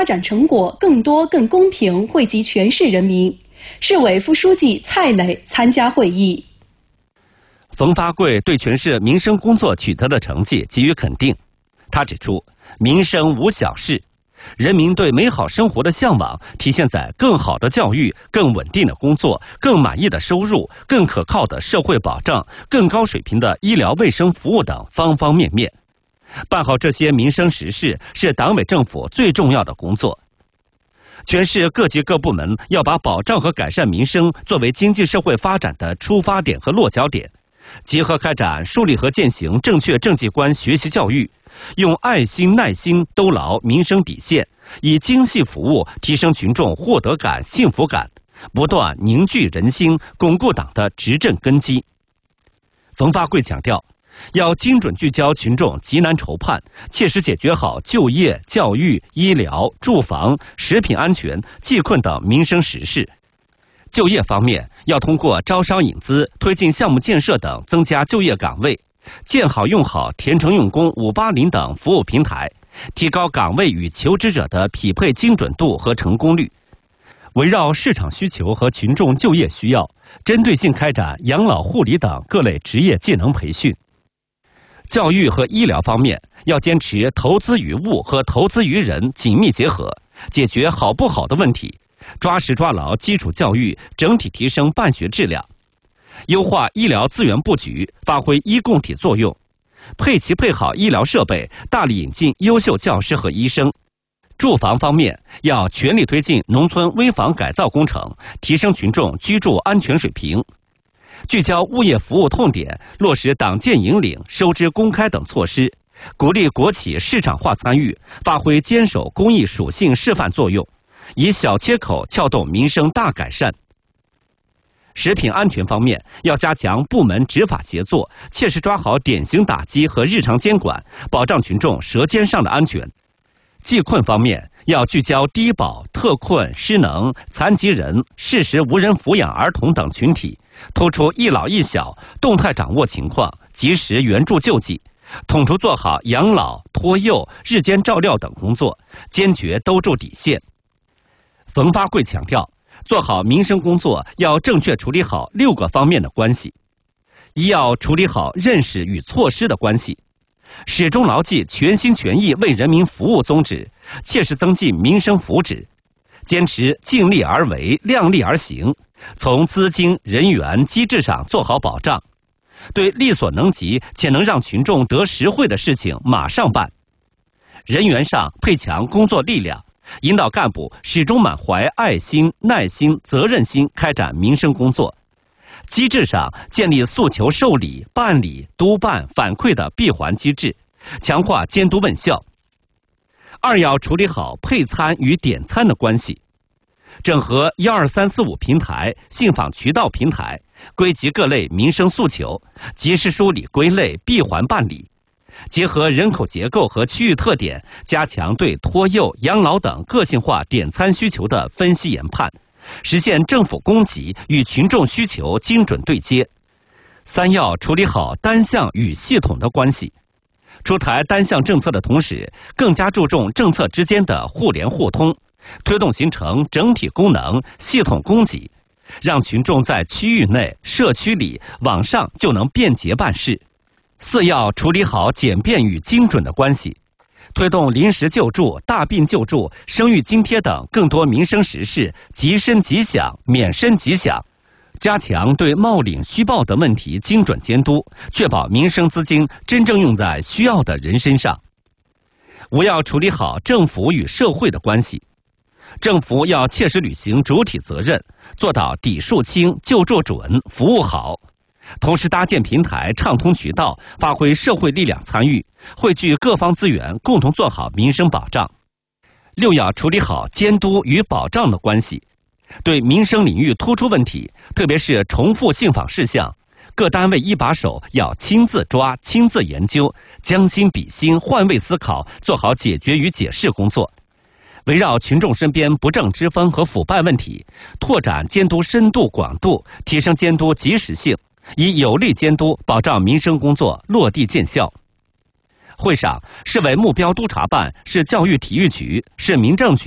发展成果更多、更公平惠及全市人民。市委副书记蔡磊参加会议。 冯发贵对全市民生工作取得的成绩给予肯定。他指出，民生无小事，人民对美好生活的向往体现在更好的教育、更稳定的工作、更满意的收入、更可靠的社会保障、更高水平的医疗卫生服务等方方面面。办好这些民生实事是党委政府最重要的工作。全市各级各部门要把保障和改善民生作为经济社会发展的出发点和落脚点，结合开展树立和践行正确政绩观学习教育，用爱心耐心兜牢民生底线，以精细服务提升群众获得感幸福感，不断凝聚人心，巩固党的执政根基。冯发贵强调，要精准聚焦群众急难愁盼，切实解决好就业、教育、医疗、住房、食品安全、济困等民生实事。就业方面，要通过招商引资、推进项目建设等增加就业岗位，建好用好甜诚用工580等服务平台，提高岗位与求职者的匹配精准度和成功率。围绕市场需求和群众就业需要，针对性开展养老护理等各类职业技能培训。教育和医疗方面，要坚持投资于物和投资于人紧密结合，解决好不好的问题，抓实抓牢基础教育，整体提升办学质量，优化医疗资源布局，发挥医共体作用，配齐配好医疗设备，大力引进优秀教师和医生。住房方面，要全力推进农村危房改造工程，提升群众居住安全水平。聚焦物业服务痛点，落实党建引领、收支公开等措施，鼓励国企市场化参与，发挥坚守公益属性示范作用，以小切口撬动民生大改善。食品安全方面，要加强部门执法协作，切实抓好典型打击和日常监管，保障群众舌尖上的安全。济困方面，要聚焦低保、特困、失能、残疾人、适时无人抚养儿童等群体，突出一老一小，动态掌握情况，及时援助救济，统筹做好养老、托幼、日间照料等工作，坚决兜住底线。冯发贵强调，做好民生工作要正确处理好6个方面的关系：一要处理好认识与措施的关系，始终牢记全心全意为人民服务宗旨，切实增进民生福祉，坚持尽力而为、量力而行，从资金、人员、机制上做好保障，对力所能及且能让群众得实惠的事情马上办。人员上配强工作力量，引导干部始终满怀爱心、耐心、责任心开展民生工作。机制上建立诉求受理、办理、督办、反馈的闭环机制，强化监督问效。二要处理好配餐与点餐的关系，整合12345平台、信访渠道平台，归集各类民生诉求，及时梳理归类，闭环办理。结合人口结构和区域特点，加强对托幼、养老等个性化点餐需求的分析研判，实现政府供给与群众需求精准对接。三要处理好单项与系统的关系，出台单项政策的同时，更加注重政策之间的互联互通，推动形成整体功能、系统供给，让群众在区域内、社区里、网上就能便捷办事。四要处理好简便与精准的关系，推动临时救助、大病救助、生育津贴等更多民生实事即申即享、免申即享，加强对冒领虚报等问题精准监督，确保民生资金真正用在需要的人身上。五要处理好政府与社会的关系，政府要切实履行主体责任，做到底数清、救助准、服务好，同时搭建平台、畅通渠道，发挥社会力量参与，汇聚各方资源，共同做好民生保障。六要处理好监督与保障的关系，对民生领域突出问题，特别是重复信访事项，各单位一把手要亲自抓、亲自研究，将心比心、换位思考，做好解决与解释工作。围绕群众身边不正之风和腐败问题，拓展监督深度广度，提升监督及时性，以有力监督保障民生工作落地见效。会上，市委目标督察办、市教育体育局、市民政局